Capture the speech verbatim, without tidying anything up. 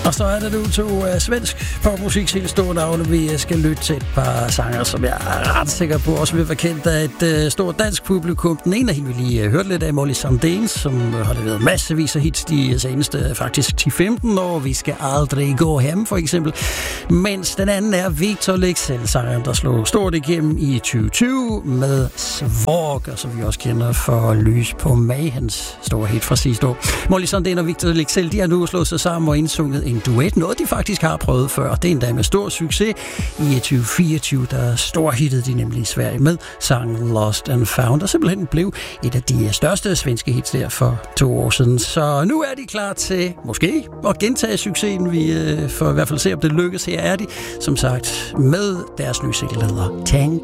Og så er det nu to uh, svensk popmusik helt store navne. Vi skal lytte til et par sanger, som jeg er ret sikker på også vil være kendt af et uh, stort dansk publikum. Den ene har vi lige uh, hørt lidt af, Molly Sandén, som uh, har leveret massevis af hits de seneste uh, faktisk ti til femten år. Vi skal aldrig gå hjem, for eksempel. Mens den anden er Victor Leksell, sangeren, der slog stort igennem i tyve tyve med Svork, og som vi også kender for Lys på Mag, hans store hit fra sidste år. Molly Sandén og Victor Leksell, de har nu slået sig sammen og indsunget en duet, noget de faktisk har prøvet før, og det er endda med stor succes. I tyve fireogtyve, der storhittede de nemlig i Sverige med sangen Lost and Found, og simpelthen blev et af de største svenske hits der for to år siden. Så nu er de klar til, måske, at gentage succesen. Vi øh, får i hvert fald se, om det lykkes. Her er de, som sagt, med deres nye single, der hedder Tank